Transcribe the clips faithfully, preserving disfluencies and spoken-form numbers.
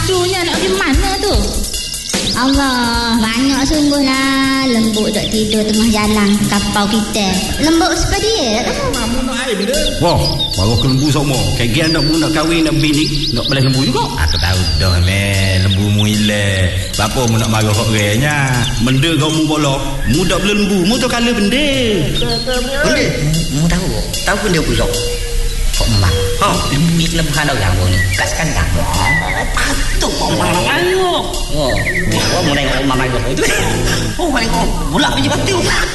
Aduhnya nak pergi mana tu? Allah, banyak sungguh lah lembut duk tidur tengah jalan kapau kita. Lembut seperti dia tak tahu. Kamu nak air benda? Wah, baru ke lembu semua. Kayak gian nak nak kahwin nak bini, nak boleh lembu juga. Aku tahu dah meh, lembu mu hilang. Bapa mu nak marah orangnya. Benda kau mu bola, mu dak boleh lembu, mu tu kala benda. Benda? Mu tahu? Tahu benda pula. Kok memang? Ha, lembu ni lembukan orang pun ni. Kat sekandang. Patut kau marah ayo. Oh, kau mulai kau mama kau tu. Oh, kau kau pula pergi pati.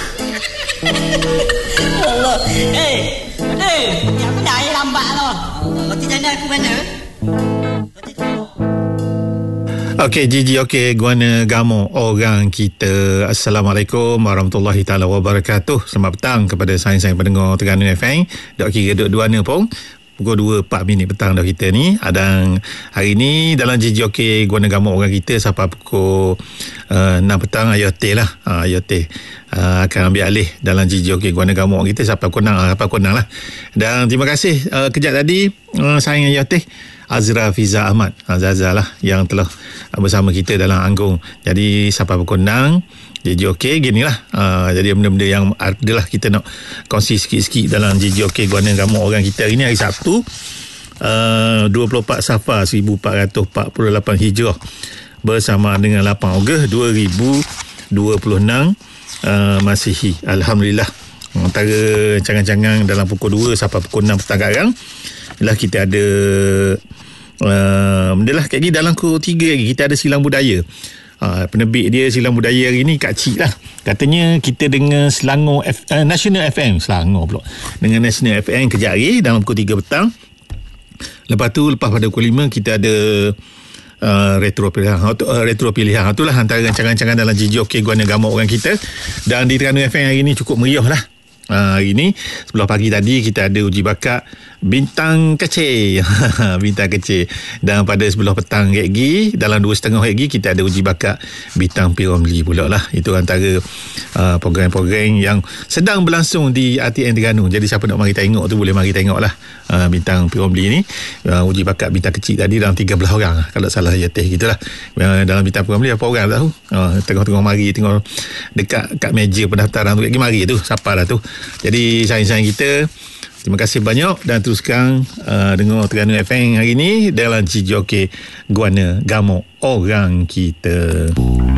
Allah. Eh, eh, yang aku dah lambat tu. Roti janda aku mana? Okey, Gigi, okey, Guana Gamo, orang kita. Assalamualaikum warahmatullahi taala wabarakatuh. Selamat petang kepada sains-sains pendengar Terengganu F M. Dok kira duk dua ni pun. Pukul dua empat minit petang dah kita ni. Dan hari ni dalam Gigi okey Guana Gamo orang kita sampai pukul uh, enam petang I O T lah. Uh, I O T uh, akan ambil alih dalam Gigi okey Guana Gamo orang kita sampai pukul enam, sampai pukul enam lah. Dan terima kasih uh, kejap tadi uh, saing I O T Azra Fiza Ahmad Zaza lah yang telah bersama kita dalam Anggung. Jadi sampai pukul enam J J OK ginilah. Uh, jadi benda-benda yang adalah kita nak kongsi sikit-sikit dalam J J OK Guana Gamo orang kita hari ni, hari Sabtu uh, dua puluh empat Safar seribu empat ratus empat puluh lapan Hijrah bersama dengan lapan Ogos dua ribu dua puluh enam uh, Masihi. Alhamdulillah, antara cangang-cangang dalam pukul dua sampai pukul enam petang sekarang lah kita ada uh, benda lah kayak gini. Dalam pukul tiga lagi kita ada silang budaya. Uh, penerbit dia silang budaya hari ni Kak Cik lah. Katanya kita dengan Selangor F, uh, National F M Selangor pula dengan National F M kejap hari dalam pukul tiga petang. Lepas tu lepas pada pukul lima kita ada Uh, retro pilihan uh, retro pilihan itulah antara rancangan-rancangan dalam J J OK Guana Gamo orang kita. Dan di Terengganu F M hari ni cukup meriah lah. Uh, hari ni sebelah pagi tadi kita ada uji bakat bintang kecil bintang kecil, dan pada sebelah petang lagi dalam dua setengah lagi kita ada uji bakat bintang P Ramlee pula lah. Itu antara uh, program-program yang sedang berlangsung di R T N Terengganu. Jadi siapa nak mari tengok tu boleh mari tengok lah uh, bintang P Ramlee ni. Uh, uji bakat bintang kecil tadi dalam tiga belas orang kalau salah ya teh gitulah. Uh, dalam bintang P Ramlee apa orang tak tahu. Uh, tengok-tengok mari tengok dekat kat meja pendaftaran tu lagi mari tu siapa dah tu. Jadi sains-sains kita, terima kasih banyak dan teruskan uh, dengar Terengganu F M hari ni dalam J J OK Guana Gamo orang kita.